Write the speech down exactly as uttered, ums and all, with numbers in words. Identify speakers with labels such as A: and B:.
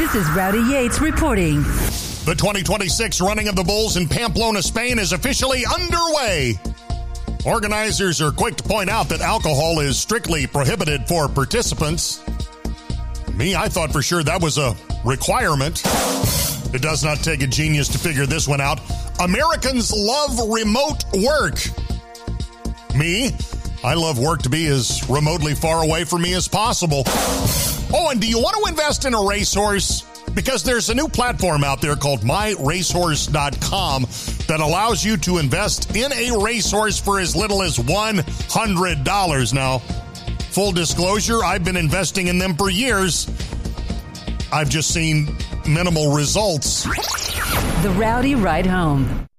A: This is Rowdy Yates reporting.
B: The twenty twenty-six running of the Bulls in Pamplona, Spain is officially underway. Organizers are quick to point out that alcohol is strictly prohibited for participants. Me, I thought for sure that was a requirement. It does not take a genius to figure this one out. Americans love remote work. Me, I love work to be as remotely far away from me as possible. Oh, and do you want to invest in a racehorse? Because there's a new platform out there called my racehorse dot com that allows you to invest in a racehorse for as little as one hundred dollars. Now, full disclosure, I've been investing in them for years. I've just seen minimal results.
A: The Rowdy Ride Home.